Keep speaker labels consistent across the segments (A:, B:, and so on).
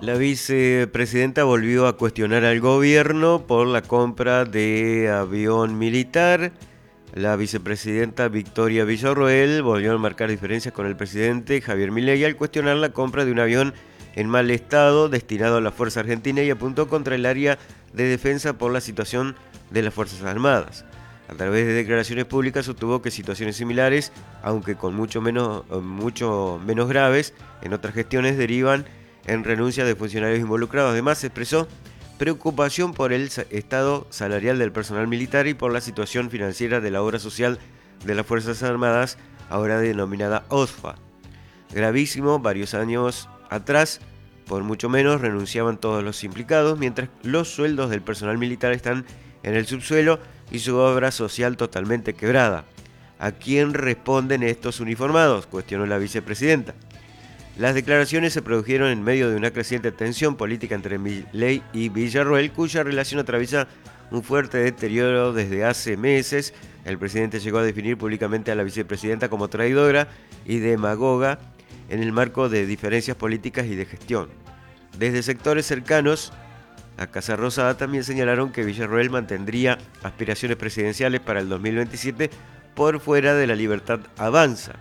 A: La vicepresidenta volvió a cuestionar al gobierno por la compra de avión militar. La vicepresidenta Victoria Villarroel volvió a marcar diferencias con el presidente Javier Milei al cuestionar la compra de un avión en mal estado destinado a la Fuerza Argentina y apuntó contra el área de defensa por la situación de las Fuerzas Armadas. A través de declaraciones públicas sostuvo que situaciones similares, aunque con mucho menos graves, en otras gestiones derivan en renuncia de funcionarios involucrados. Además, expresó preocupación por el estado salarial del personal militar y por la situación financiera de la obra social de las Fuerzas Armadas, ahora denominada OSFA. Gravísimo, varios años atrás, por mucho menos, renunciaban todos los implicados, mientras los sueldos del personal militar están en el subsuelo y su obra social totalmente quebrada. ¿A quién responden estos uniformados?, cuestionó la vicepresidenta. Las declaraciones se produjeron en medio de una creciente tensión política entre Milei y Villarroel, cuya relación atraviesa un fuerte deterioro desde hace meses. El presidente llegó a definir públicamente a la vicepresidenta como traidora y demagoga en el marco de diferencias políticas y de gestión. Desde sectores cercanos a Casa Rosada también señalaron que Villarroel mantendría aspiraciones presidenciales para el 2027 por fuera de la Libertad Avanza.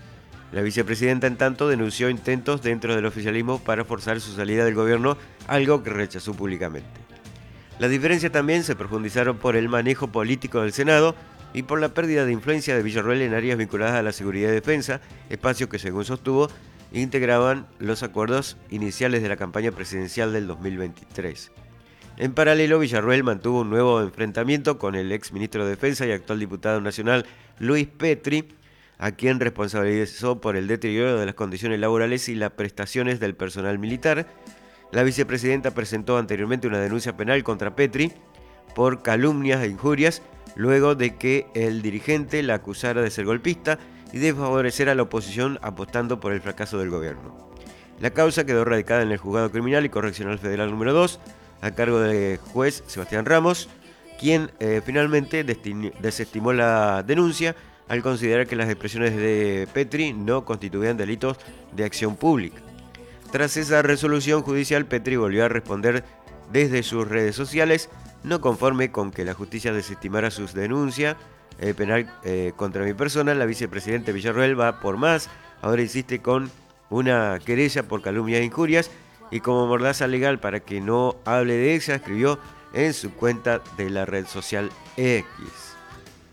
A: La vicepresidenta, en tanto, denunció intentos dentro del oficialismo para forzar su salida del gobierno, algo que rechazó públicamente. Las diferencias también se profundizaron por el manejo político del Senado y por la pérdida de influencia de Villarroel en áreas vinculadas a la seguridad y defensa, espacios que, según sostuvo, integraban los acuerdos iniciales de la campaña presidencial del 2023. En paralelo, Villarroel mantuvo un nuevo enfrentamiento con el exministro de Defensa y actual diputado nacional Luis Petri, a quien responsabilizó por el deterioro de las condiciones laborales y las prestaciones del personal militar. La vicepresidenta presentó anteriormente una denuncia penal contra Petri por calumnias e injurias, luego de que el dirigente la acusara de ser golpista y de favorecer a la oposición apostando por el fracaso del gobierno. La causa quedó radicada en el Juzgado Criminal y Correccional Federal número 2, a cargo del juez Sebastián Ramos, quien finalmente desestimó la denuncia al considerar que las expresiones de Petri no constituían delitos de acción pública. Tras esa resolución judicial, Petri volvió a responder desde sus redes sociales, no conforme con que la justicia desestimara sus denuncias penal contra mi persona. La vicepresidenta Villarroel va por más, ahora insiste con una querella por calumnias e injurias, y como mordaza legal para que no hable de ella, escribió en su cuenta de la red social X.